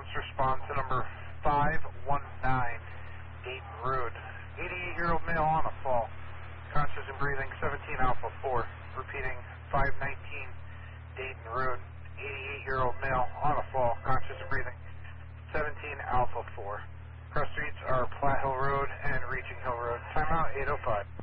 respond to number 519 Dayton Road. 88-year-old male on a fall. Conscious and breathing, 17 Alpha 4. Repeating, 519 Dayton Road. 88-year-old male on a fall. Conscious and breathing, 17 Alpha 4. Cross streets are Platte Hill Road and Reaching Hill Road. Timeout 8:05.